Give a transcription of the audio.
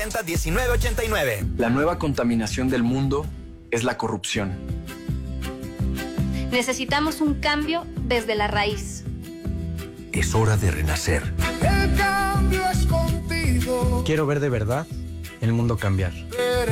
480-1989. La nueva contaminación del mundo es la corrupción. Necesitamos un cambio desde la raíz. Es hora de renacer. El cambio es contigo. Quiero ver de verdad el mundo cambiar.